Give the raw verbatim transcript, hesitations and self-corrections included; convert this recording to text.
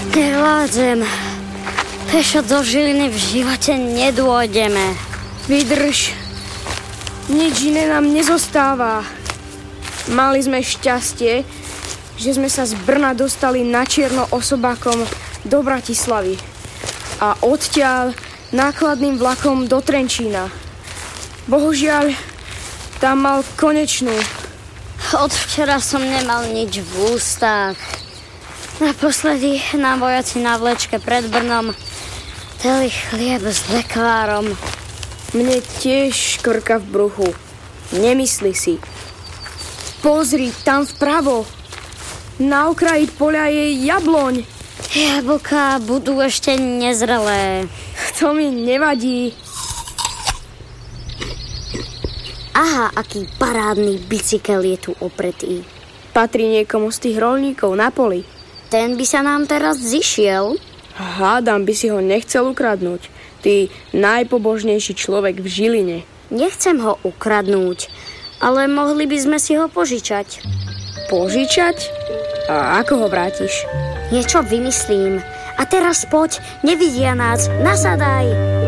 Nevládzem. Pešo do Žiliny v živote nedôjdeme. Vydrž. Nič iné nám nezostáva. Mali sme šťastie, že sme sa z Brna dostali na čierno osobákom do Bratislavy a odtiaľ nákladným vlakom do Trenčína. Bohužiaľ, tam mal konečnú. Od včera som nemal nič v ústach. Naposledy nám vojaci na vlečke pred Brnom dali chlieb s lekvárom. Mne tiež škrka v bruchu. Nemysli si. Pozri, tam vpravo. Na okraji poľa je jabloň. Jablká budú ešte nezrelé. To mi nevadí. Aha, aký parádny bicykel je tu opretý. Patrí niekomu z tých roľníkov na poli. Ten by sa nám teraz zišiel. Hádam, by si ho nechcel ukradnúť. Ty najpobožnejší človek v Žiline. Nechcem ho ukradnúť, ale mohli by sme si ho požičať. Požičať? A ako ho vrátiš? Niečo vymyslím. A teraz poď, nevidia nás, nasadaj.